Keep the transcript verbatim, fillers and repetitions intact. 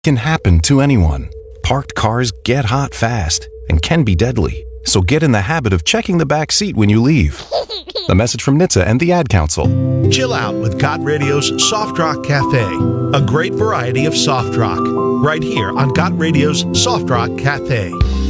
can happen to anyone. Parked cars get hot fast and can be deadly. So get in the habit of checking the back seat when you leave. A message from N H T S A and the Ad Council. Chill out with Got Radio's Soft Rock Cafe. A great variety of soft rock. Right here on Got Radio's Soft Rock Cafe.